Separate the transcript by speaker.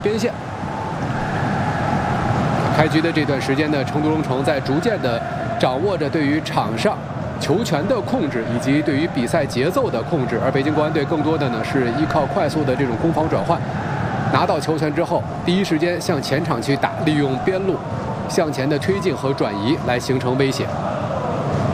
Speaker 1: 边线。开局的这段时间呢，成都龙城在逐渐的掌握着对于场上球权的控制以及对于比赛节奏的控制，而北京国安队更多的呢是依靠快速的这种攻防转换，拿到球权之后，第一时间向前场去打，利用边路向前的推进和转移来形成威胁。